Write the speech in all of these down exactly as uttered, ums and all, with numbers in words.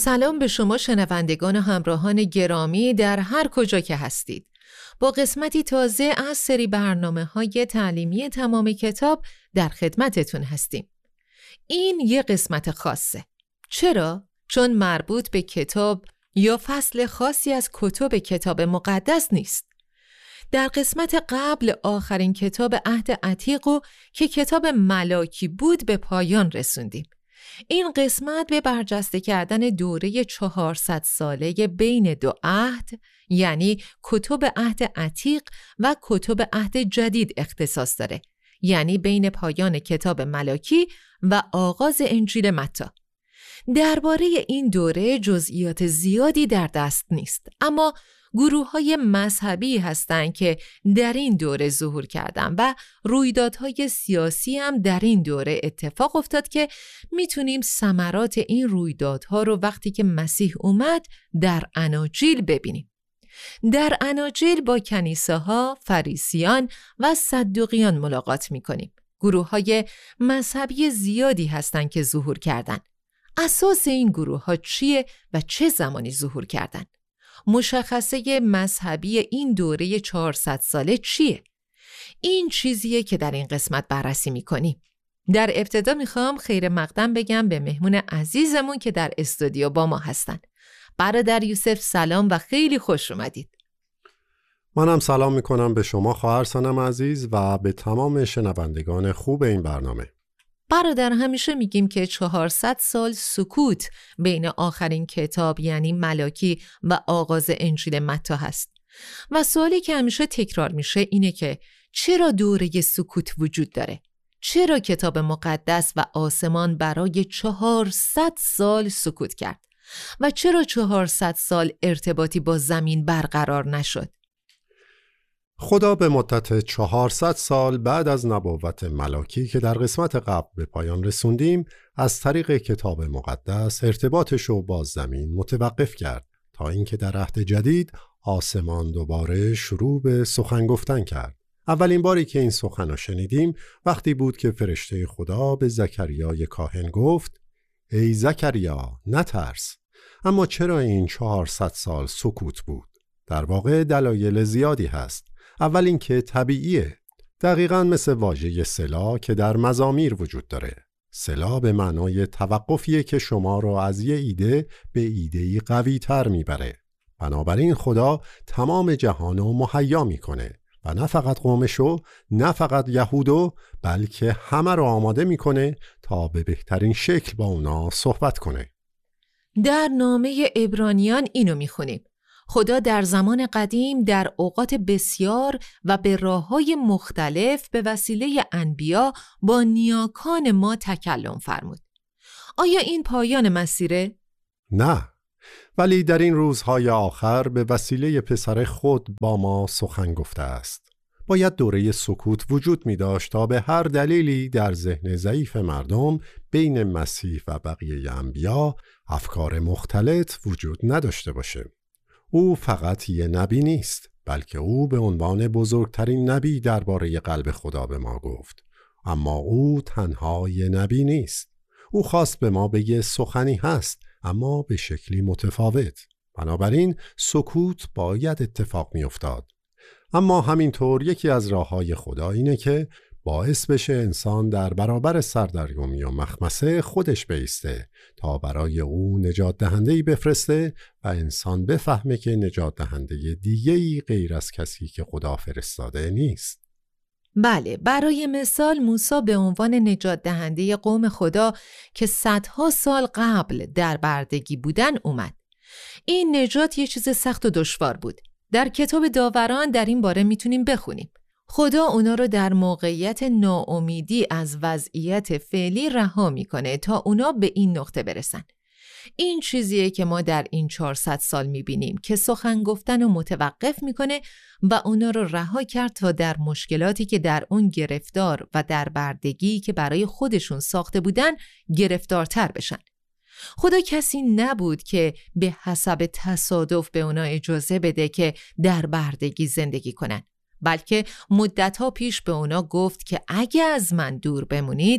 سلام به شما شنوندگان و همراهان گرامی در هر کجا که هستید. با قسمتی تازه از سری برنامه‌های تعلیمی تمام کتاب در خدمتتون هستیم. این یه قسمت خاصه. چرا؟ چون مربوط به کتاب یا فصل خاصی از کتب کتاب مقدس نیست. در قسمت قبل آخرین کتاب عهد عتیق و که کتاب ملاکی بود به پایان رسوندیم. این قسمت به برجسته کردن دوره چهارصد ساله بین دو عهد، یعنی کتب عهد عتیق و کتب عهد جدید اختصاص داره، یعنی بین پایان کتاب ملاکی و آغاز انجیل متی. درباره این دوره جزئیات زیادی در دست نیست، اما گروه‌های مذهبی هستند که در این دوره ظهور کردند و رویدادهای سیاسی هم در این دوره اتفاق افتاد که میتونیم ثمرات این رویدادها رو وقتی که مسیح اومد در اناجیل ببینیم. در اناجیل با کنیسه‌ها، فریسیان و صدوقیان ملاقات میکنیم. گروه‌های مذهبی زیادی هستند که ظهور کردند. اساس این گروه‌ها چیه و چه زمانی ظهور کردند؟ مشخصه مذهبی این دوره چهارصد ساله چیه؟ این چیزیه که در این قسمت بررسی میکنیم. در ابتدا میخوام خیر مقدم بگم به مهمون عزیزمون که در استودیو با ما هستن. برادر یوسف سلام و خیلی خوش اومدید. منم سلام میکنم به شما خواهر سنم عزیز و به تمام شنوندگان خوب این برنامه. برادر همیشه میگیم که چهارصد سال سکوت بین آخرین کتاب یعنی ملاکی و آغاز انجیل متی هست و سوالی که همیشه تکرار میشه اینه که چرا دوره سکوت وجود داره؟ چرا کتاب مقدس و آسمان برای چهارصد سال سکوت کرد؟ و چرا چهارصد سال ارتباطی با زمین برقرار نشد؟ خدا به مدت چهارصد سال بعد از نبوت ملاکی که در قسمت قبل به پایان رسوندیم از طریق کتاب مقدس ارتباطش رو با زمین متوقف کرد تا اینکه در عهد جدید آسمان دوباره شروع به سخن گفتن کرد. اولین باری که این سخن رو شنیدیم وقتی بود که فرشته خدا به زکریای کاهن گفت ای زکریا نترس. اما چرا این چهارصد سال سکوت بود؟ در واقع دلایل زیادی هست. اول این که طبیعیه، دقیقاً مثل واژه سلا که در مزامیر وجود داره. سلا به معنای توقفیه که شما رو از یه ایده به ایده‌ای قوی تر میبره. بنابراین خدا تمام جهانو مهیا میکنه و نه فقط قومشو، نه فقط یهودو، بلکه همه رو آماده میکنه تا به بهترین شکل با اونا صحبت کنه. در نامه عبرانیان اینو میخونیم: خدا در زمان قدیم در اوقات بسیار و به راه‌های مختلف به وسیله انبیا با نیاکان ما تکلم فرمود. آیا این پایان مسیره؟ نه، ولی در این روزهای آخر به وسیله پسر خود با ما سخن گفته است. باید دوره سکوت وجود می داشت تا به هر دلیلی در ذهن ضعیف مردم بین مسیح و بقیه انبیا افکار مختلط وجود نداشته باشه. او فقط یه نبی نیست، بلکه او به عنوان بزرگترین نبی درباره قلب خدا به ما گفت. اما او تنها یه نبی نیست. او خواست به ما بگه سخنی هست، اما به شکلی متفاوت. بنابراین سکوت باید اتفاق می افتاد. اما همینطور یکی از راه‌های خدا اینه که باعث بشه انسان در برابر سردرگمی و مخمسه خودش بایسته تا برای او نجات دهنده‌ای بفرسته و انسان بفهمه که نجات دهنده دیگه‌ای غیر از کسی که خدا فرستاده نیست. بله، برای مثال موسی به عنوان نجات دهنده قوم خدا که صدها سال قبل در بردگی بودن اومد. این نجات یه چیز سخت و دشوار بود. در کتاب داوران در این باره میتونیم بخونیم. خدا اونا رو در موقعیت ناامیدی از وضعیت فعلی رها میکنه تا اونا به این نقطه برسن. این چیزیه که ما در این چهارصد سال میبینیم که سخن گفتن رو متوقف میکنه و اونا رو رها کرد تا در مشکلاتی که در اون گرفتار و در بردگی که برای خودشون ساخته بودن گرفتارتر بشن. خدا کسی نبود که به حسب تصادف به اونا اجازه بده که در بردگی زندگی کنن، بلکه مدتها پیش به اونا گفت که اگه از من دور بمونید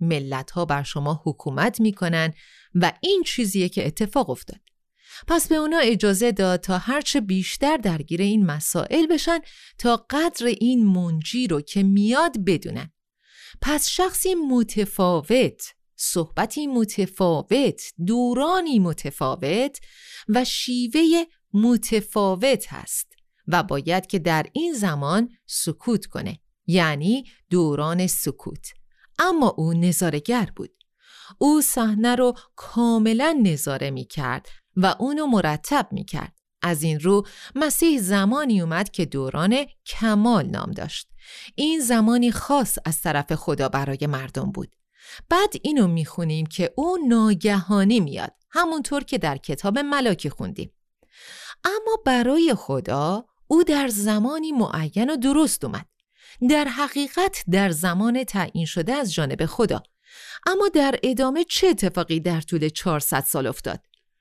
ملت‌ها بر شما حکومت میکنن و این چیزیه که اتفاق افتاد. پس به اونا اجازه داد تا هرچه بیشتر درگیر این مسائل بشن تا قدر این منجی رو که میاد بدونن. پس شخصی متفاوت، صحبتی متفاوت، دورانی متفاوت و شیوه متفاوت هست و باید که در این زمان سکوت کنه، یعنی دوران سکوت. اما او نظاره‌گر بود. او صحنه رو کاملا نظاره می کرد و اونو مرتب می کرد. از این رو مسیح زمانی اومد که دوران کمال نام داشت. این زمانی خاص از طرف خدا برای مردم بود. بعد اینو میخونیم که او ناگهانی میاد، همونطور که در کتاب ملاکی خوندیم. اما برای خدا او در زمانی معین و درست اومد. در حقیقت در زمان تعیین شده از جانب خدا. اما در ادامه چه اتفاقی در طول چهارصد سال افتاد؟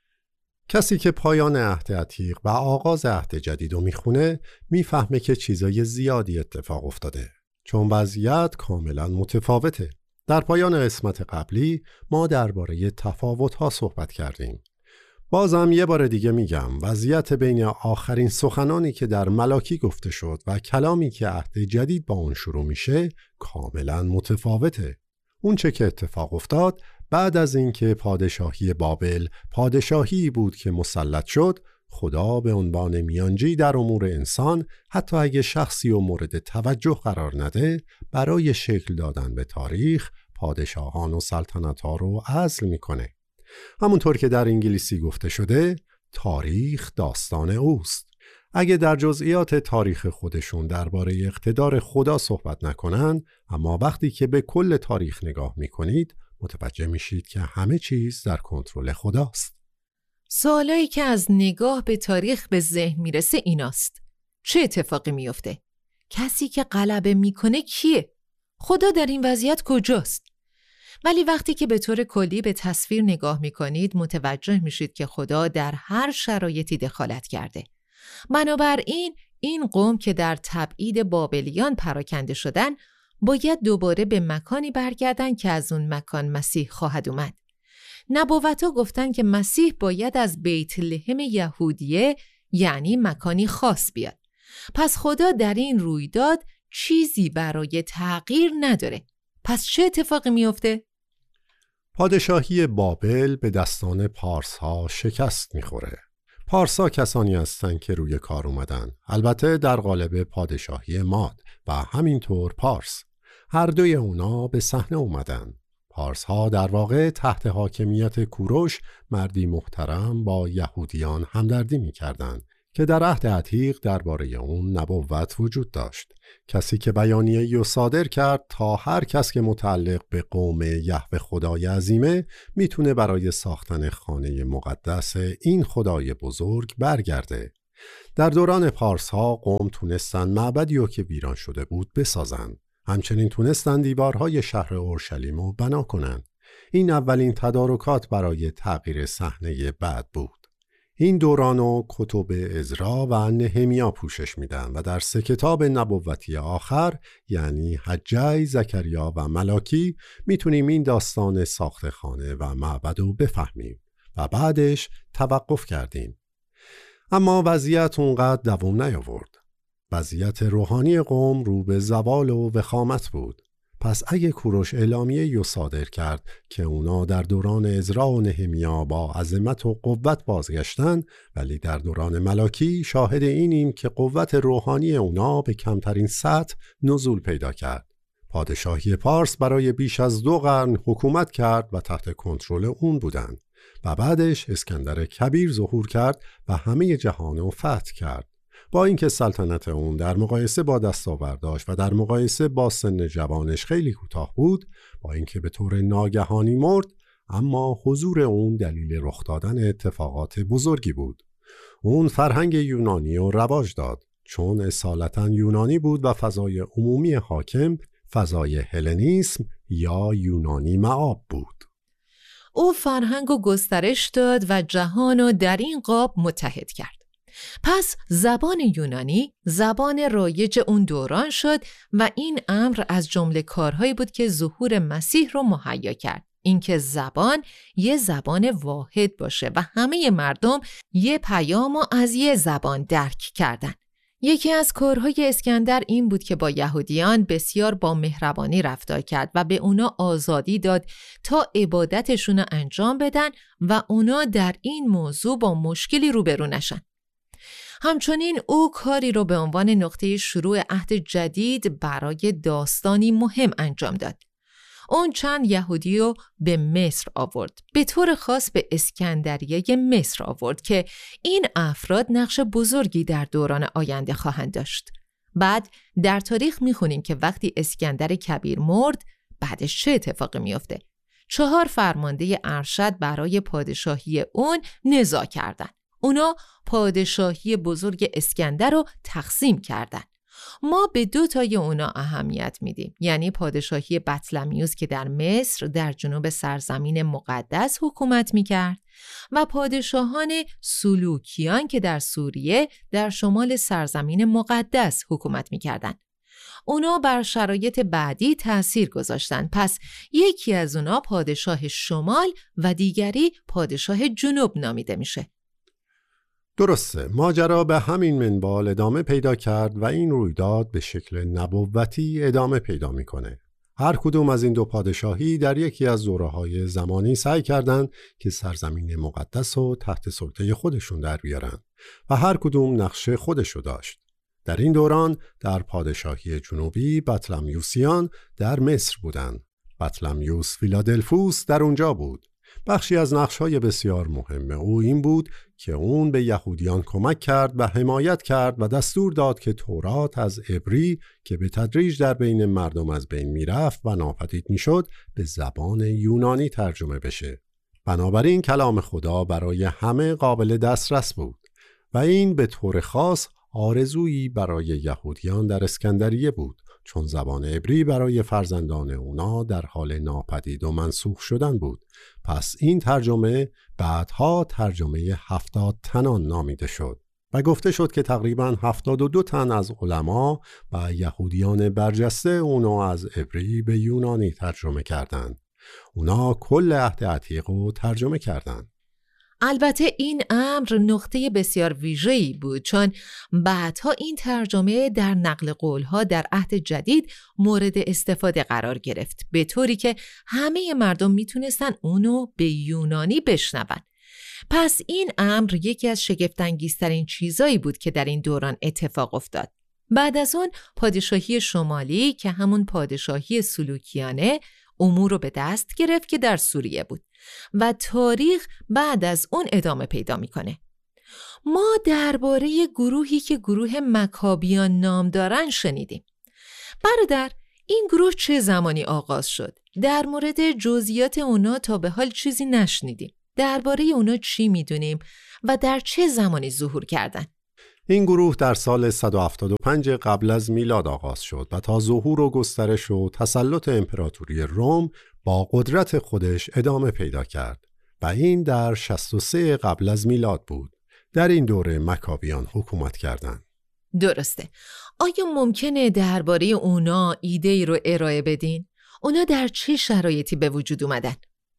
کسی که پایان عهد عتیق و آغاز عهد جدید رو میخونه میفهمه که چیزای زیادی اتفاق افتاده، چون وضعیت کاملا متفاوته. در پایان قسمت قبلی ما درباره تفاوت‌ها صحبت کردیم. بازم یه بار دیگه میگم وضعیت بین آخرین سخنانی که در ملاکی گفته شد و کلامی که عهد جدید با اون شروع میشه کاملا متفاوته. اون چه که اتفاق افتاد بعد از اینکه پادشاهی بابل پادشاهی بود که مسلط شد، خدا به عنوان میانجی در امور انسان حتی اگه شخصی و مورد توجه قرار نده، برای شکل دادن به تاریخ پادشاهان و سلطنت‌ها رو عزل میکنه. همونطور که در انگلیسی گفته شده، تاریخ داستان اوست. اگه در جزئیات تاریخ خودشون درباره اقتدار خدا صحبت نکنن، اما وقتی که به کل تاریخ نگاه میکنید متوجه میشید که همه چیز در کنترل خداست. سوالایی که از نگاه به تاریخ به ذهن میرسه ایناست: چه اتفاقی میفته؟ کسی که غلبه میکنه کیه؟ خدا در این وضعیت کجاست؟ ولی وقتی که به طور کلی به تصویر نگاه میکنید متوجه میشید که خدا در هر شرایطی دخالت کرده. بنابراین این قوم که در تبعید بابلیان پراکنده شدن باید دوباره به مکانی برگردن که از اون مکان مسیح خواهد اومد. نبوت‌ها گفتن که مسیح باید از بیت لحم یهودیه، یعنی مکانی خاص بیاد. پس خدا در این رویداد چیزی برای تغییر نداره. پس چه اتفاقی میفته؟ پادشاهی بابل به دستان پارس‌ها شکست میخوره. پارسا کسانی هستند که روی کار اومدن، البته در قالب پادشاهی ماد و همینطور پارس. هر دوی اونا به صحنه اومدن. پارس ها در واقع تحت حاکمیت کوروش، مردی محترم، با یهودیان همدردی میکردن که در عهد عتیق درباره اون نبوت وجود داشت. کسی که بیانیه‌ای رو صادر کرد تا هر کس که متعلق به قوم یهوه خدای عظیمه میتونه برای ساختن خانه مقدس این خدای بزرگ برگرده. در دوران پارس ها قوم تونستن معبدی رو که ویران شده بود بسازن. همچنین تونستن دیوارهای شهر اورشلیم رو بنا کنن. این اولین تدارکات برای تغییر صحنه بعد بود. این دورانو کتب عزرا و نهمیا پوشش میدن و در سه کتاب نبوتی آخر یعنی حجی، زکریا و ملاکی میتونیم این داستان ساخت خانه و معبد رو بفهمیم و بعدش توقف کردیم. اما وضعیت اونقدر دوام نیاورد. وضعیت روحانی قوم رو به زوال و وخامت بود. پس اگه کوروش اعلامیه‌ای رو صادر کرد که اونا در دوران عزرا و نهمیا با عظمت و قوت بازگشتن، ولی در دوران ملاکی شاهد اینیم که قوت روحانی اونا به کمترین سطح نزول پیدا کرد. پادشاهی پارس برای بیش از دو قرن حکومت کرد و تحت کنترل اون بودند و بعدش اسکندر کبیر ظهور کرد و همه جهان رو فتح کرد. با اینکه سلطنت اون در مقایسه با دستاورداش و در مقایسه با سن جوانش خیلی کوتاه بود، با اینکه به طور ناگهانی مرد، اما حضور اون دلیل رخ دادن اتفاقات بزرگی بود. اون فرهنگ یونانی رو رواج داد، چون اصالتاً یونانی بود و فضای عمومی حاکم فضای هلنیسم یا یونانی معاب بود. او فرهنگ رو گسترش داد و جهان رو در این قاب متحد کرد. پس زبان یونانی زبان رایج اون دوران شد و این امر از جمله کارهایی بود که ظهور مسیح رو مهیا کرد. اینکه زبان یه زبان واحد باشه و همه مردم یه پیامو از یه زبان درک کردن. یکی از کارهای اسکندر این بود که با یهودیان بسیار با مهربانی رفتار کرد و به اونا آزادی داد تا عبادتشون رو انجام بدن و اونا در این موضوع با مشکلی روبرو نشن. همچنین او کاری رو به عنوان نقطه شروع عهد جدید برای داستانی مهم انجام داد. اون چند یهودی رو به مصر آورد، به طور خاص به اسکندریه مصر آورد که این افراد نقش بزرگی در دوران آینده خواهند داشت. بعد در تاریخ میخونیم که وقتی اسکندر کبیر مرد، بعدش چه اتفاقی میفته؟ چهار فرمانده ارشد برای پادشاهی اون نزاع کردن. اونا پادشاهی بزرگ اسکندر رو تقسیم کردن. ما به دو تای اونا اهمیت میدیم، یعنی پادشاهی بطلمیوس که در مصر در جنوب سرزمین مقدس حکومت میکرد و پادشاهان سلوکیان که در سوریه در شمال سرزمین مقدس حکومت میکردن. اونا بر شرایط بعدی تأثیر گذاشتن، پس یکی از اونا پادشاه شمال و دیگری پادشاه جنوب نامیده میشه. درسته، ماجرا به همین منوال ادامه پیدا کرد و این رویداد به شکل نبوتی ادامه پیدا میکنه. هر کدوم از این دو پادشاهی در یکی از دوره‌های زمانی سعی کردند که سرزمین مقدس رو تحت سلطه خودشون در بیارن و هر کدوم نقشه خودشو داشت. در این دوران در پادشاهی جنوبی بطلمیوسیان در مصر بودند. بطلمیوس فیلادلفوس در اونجا بود. بخشی از نقش‌های بسیار مهم او این بود که اون به یهودیان کمک کرد و حمایت کرد و دستور داد که تورات از عبری که به تدریج در بین مردم از بین میرفت و ناپدید میشد به زبان یونانی ترجمه بشه. بنابراین کلام خدا برای همه قابل دسترس بود و این به طور خاص آرزویی برای یهودیان در اسکندریه بود، چون زبان عبری برای فرزندان اونا در حال ناپدید و منسوخ شدن بود. پس این ترجمه بعدها ترجمه هفتاد تنان نامیده شد و گفته شد که تقریباً هفتاد و دو تن از علما و یهودیان برجسته اونا از عبری به یونانی ترجمه کردند. اونا کل عهد عتیق رو ترجمه کردند. البته این امر نقطه بسیار ویژه‌ای بود، چون بعدها این ترجمه در نقل قولها در عهد جدید مورد استفاده قرار گرفت، به طوری که همه مردم میتونستن اونو به یونانی بشنون. پس این امر یکی از شگفت‌انگیزترین چیزایی بود که در این دوران اتفاق افتاد. بعد از اون پادشاهی شمالی که همون پادشاهی سلوکیانه امور رو به دست گرفت که در سوریه بود و تاریخ بعد از اون ادامه پیدا میکنه. ما درباره گروهی که گروه مکابیان نام دارن شنیدیم. برادر، این گروه چه زمانی آغاز شد؟ در مورد جزئیات اونا تا به حال چیزی نشنیدیم. درباره اونا چی میدونیم و در چه زمانی ظهور کردن؟ این گروه در سال صد و هفتاد و پنج قبل از میلاد آغاز شد و تا ظهور و گسترش و تسلط امپراتوری روم با قدرت خودش ادامه پیدا کرد و این در شصت و سه قبل از میلاد بود. در این دوره مکابیان حکومت کردند. درسته. آیا ممکنه درباره اونا ایده‌ای رو ارائه بدین؟ اونا در چه شرایطی به وجود اومدن؟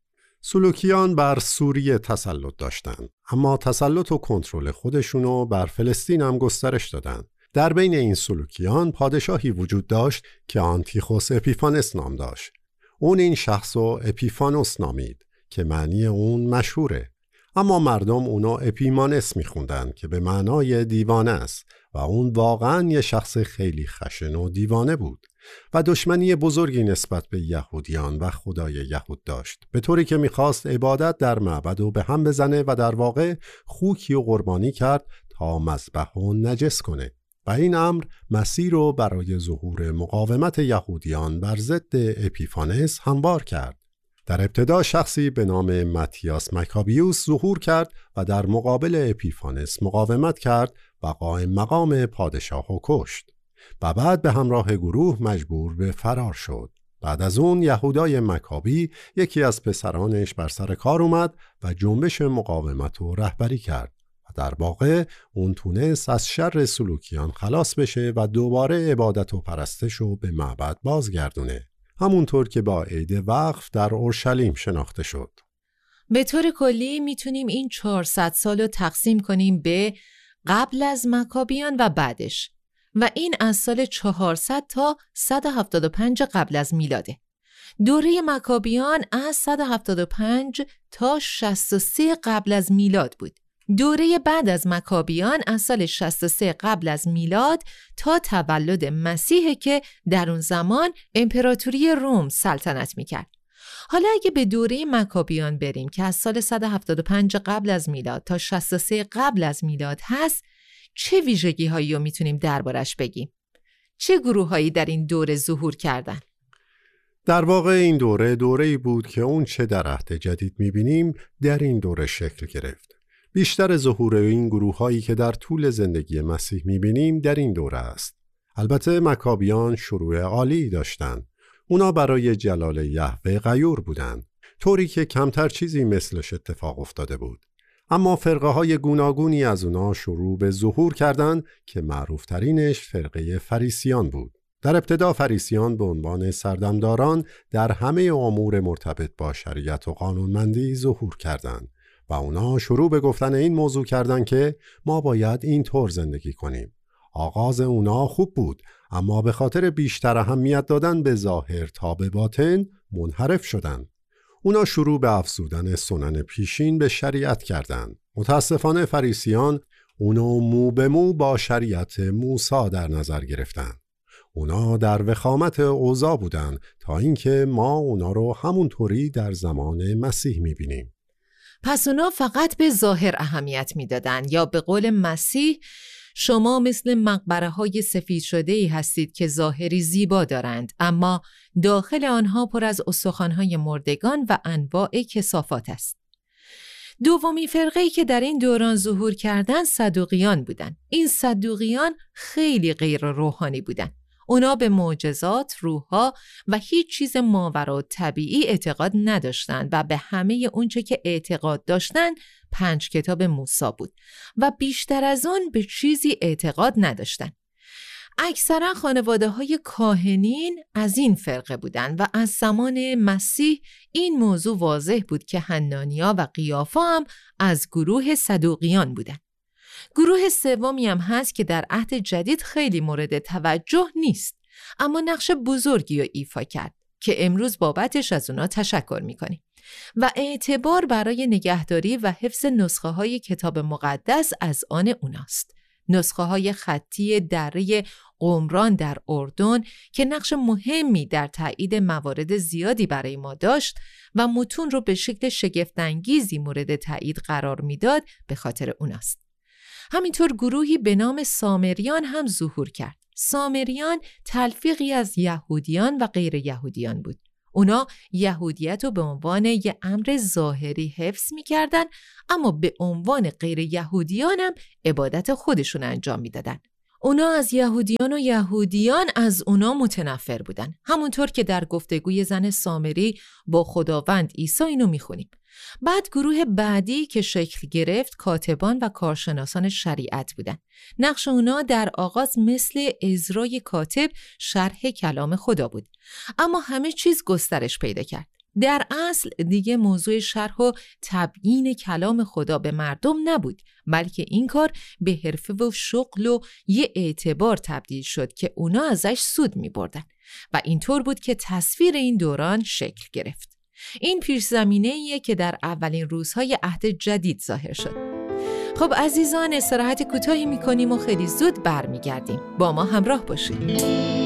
سلوکیان بر سوریه تسلط داشتند، اما تسلط و کنترل خودشونو بر فلسطین هم گسترش دادند. در بین این سلوکیان پادشاهی وجود داشت که آنتیخوس اپیفانس نام داشت. اون این شخصو اپیفانوس نامید که معنی اون مشهوره، اما مردم اونو اپیمانس میخوندن که به معنای دیوانه است و اون واقعا یه شخص خیلی خشن و دیوانه بود و دشمنی بزرگی نسبت به یهودیان و خدای یهود داشت، به طوری که میخواست عبادت در معبد رو به هم بزنه و در واقع خوکی و قربانی کرد تا مذبح رو نجس کنه و این امر مسیر رو برای ظهور مقاومت یهودیان بر ضد اپیفانس هموار کرد. در ابتدا شخصی به نام متیاس مکابیوس ظهور کرد و در مقابل اپیفانس مقاومت کرد و قائم مقام پادشاه رو کشت و بعد به همراه گروه مجبور به فرار شد. بعد از اون یهودای مکابی یکی از پسرانش بر سر کار اومد و جنبش مقاومت رو رهبری کرد و در واقع اون تونست از شر سلوکیان خلاص بشه و دوباره عبادت و پرستش رو به معبد بازگردونه، همونطور که با عید وقف در اورشلیم شناخته شد. به طور کلی میتونیم این چهارصد سال رو تقسیم کنیم به قبل از مکابیان و بعدش و این از سال چهارصد تا صد و هفتاد و پنج قبل از میلاده. دوره مکابیان از صد و هفتاد و پنج تا شصت و سه قبل از میلاد بود. دوره بعد از مکابیان از سال شصت و سه قبل از میلاد تا تولد مسیح که در اون زمان امپراتوری روم سلطنت میکرد. حالا اگه به دوره مکابیان بریم که از سال صد و هفتاد و پنج قبل از میلاد تا شصت و سه قبل از میلاد هست، چه ویژگی هایی رو میتونیم دربارش بگیم؟ چه گروه هایی در این دوره ظهور کردن؟ در واقع این دوره دوره‌ای بود که اون چه در عهد جدید میبینیم در این دوره شکل گرفت. بیشتر ظهور این گروه هایی که در طول زندگی مسیح میبینیم در این دوره است. البته مکابیان شروع عالی داشتند. اونا برای جلال یهوه غیور بودند، طوری که کمتر چیزی مثلش اتفاق افتاده بود. اما فرقه های گوناگونی از اونا شروع به ظهور کردند که معروف ترینش فرقه فریسیان بود. در ابتدا فریسیان به عنوان سردمداران در همه امور مرتبط با شریعت و قانونمندی ظهور کردند و اونا شروع به گفتن این موضوع کردند که ما باید این طور زندگی کنیم. آغاز اونا خوب بود، اما به خاطر بیشتر اهمیت دادن به ظاهر تا به باطن منحرف شدند. اونا شروع به افزودن سنن پیشین به شریعت کردند. متاسفانه فریسیان اونو مو به مو با شریعت موسی در نظر گرفتند. اونا در وخامت اوضاع بودند تا اینکه ما اونا رو همونطوری در زمان مسیح می‌بینیم. پس اونا فقط به ظاهر اهمیت میدادن، یا به قول مسیح شما مثل مقبره های سفید شده‌ای هستید که ظاهری زیبا دارند اما داخل آنها پر از استخوان‌های مردگان و انواع کثافات است. دومی فرقه‌ای که در این دوران ظهور کردند صدوقیان بودند. این صدوقیان خیلی غیر روحانی بودند. اونا به معجزات، روح‌ها و هیچ چیز ماورا طبیعی اعتقاد نداشتند و به همه اونچه که اعتقاد داشتند پنج کتاب موسی بود و بیشتر از اون به چیزی اعتقاد نداشتند. اکثرا خانواده‌های کاهنین از این فرقه بودند و از زمان مسیح این موضوع واضح بود که حنانیا و قیافا هم از گروه صدوقیان بودند. گروه سومی هم هست که در عهد جدید خیلی مورد توجه نیست، اما نقش بزرگی رو ایفا کرد که امروز بابتش از اونا تشکر میکنیم و اعتبار برای نگهداری و حفظ نسخه های کتاب مقدس از آن اوناست. نسخه های خطی دره قمران در اردن که نقش مهمی در تایید موارد زیادی برای ما داشت و متون رو به شکل شگفت‌انگیزی مورد تایید قرار میداد به خاطر اوناست. همینطور گروهی به نام سامریان هم ظهور کرد. سامریان تلفیقی از یهودیان و غیر یهودیان بود. اونا یهودیت رو به عنوان یه امر ظاهری حفظ می‌کردن، اما به عنوان غیر یهودیان هم عبادت خودشون انجام میدادن. اونا از یهودیان و یهودیان از اونا متنفر بودن. همونطور که در گفتگوی زن سامری با خداوند عیسی اینو میخونیم. بعد گروه بعدی که شکل گرفت کاتبان و کارشناسان شریعت بودن. نقش اونا در آغاز مثل عزرای کاتب شرح کلام خدا بود، اما همه چیز گسترش پیدا کرد. در اصل دیگه موضوع شرح و تبیین کلام خدا به مردم نبود، بلکه این کار به حرفه و شغل و یه اعتبار تبدیل شد که اونا ازش سود می بردن و اینطور بود که تصویر این دوران شکل گرفت. این پیش زمینه‌ایه که در اولین روزهای عهد جدید ظاهر شد. خب عزیزان، استراحت کوتاهی می‌کنیم و خیلی زود برمیگردیم. با ما همراه باشید.